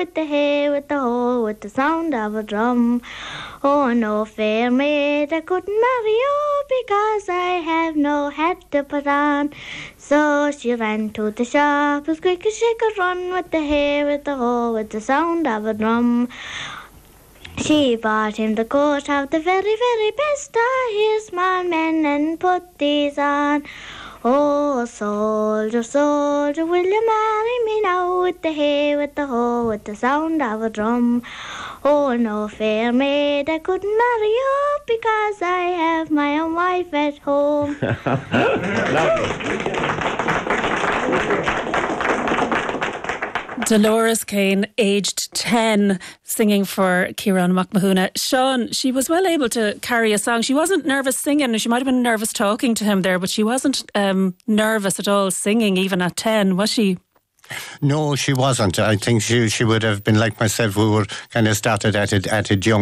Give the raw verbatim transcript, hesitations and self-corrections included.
with the hay, with the hoe, with the sound of a drum. Oh, no fair maid, I couldn't marry you because I have no hat to put on. So she ran to the shop as quick as she could run, with the hay, with the hoe, with the sound of a drum. She bought him the coat of the very, very best of his small men and put these on. Oh, soldier, soldier, will you marry me now, with the hay, with the hoe, with the sound of a drum? Oh, no fair maid, I couldn't marry you because I have my own wife at home. Dolores Kane, aged ten, singing for Ciarán Mac Mahuna. Sean, she was well able to carry a song. She wasn't nervous singing. She might have been nervous talking to him there, but she wasn't um, nervous at all singing, even at ten, was she? No, she wasn't. I think she she would have been like myself. We were kind of started at it at a young